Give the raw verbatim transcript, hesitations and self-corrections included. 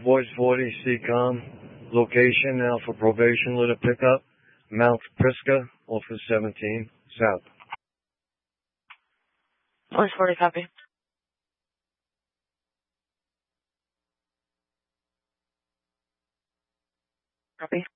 Voice forty, C COM. Location now for probation lit a pickup. Mount Prisca, Office seventeen, South. Voice forty, copy. Copy.